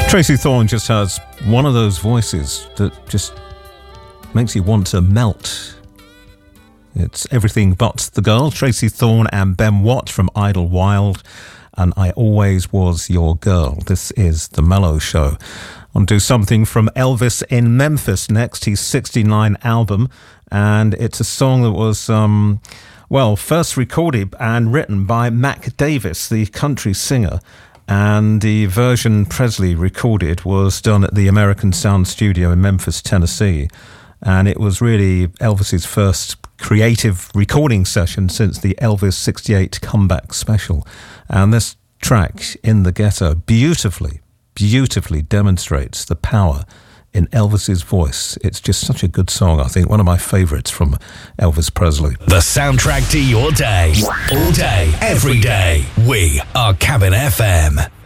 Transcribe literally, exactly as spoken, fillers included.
Tracy Thorn just has one of those voices that just makes you want to melt. It's everything but the girl. Tracy Thorn and Ben Watt from Idlewild, and I Always Was Your Girl. This is The Mellow Show. I'll do something from Elvis in Memphis next, his sixty-nine album, and it's a song that was, um, well, first recorded and written by Mac Davis, the country singer. And the version Presley recorded was done at the American Sound Studio in Memphis, Tennessee. And it was really Elvis's first creative recording session since the Elvis sixty-eight comeback special. And this track, In the Ghetto, beautifully, beautifully demonstrates the power in Elvis's voice. It's just such a good song, I think. One of my favourites from Elvis Presley. The soundtrack to your day. All day, every day. We are Cabin F M.